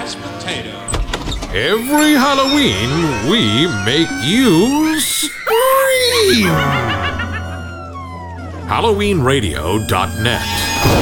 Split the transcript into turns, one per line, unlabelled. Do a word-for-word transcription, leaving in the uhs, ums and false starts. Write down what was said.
mashed potato.
Every Halloween, we make you scream! Halloween Radio dot net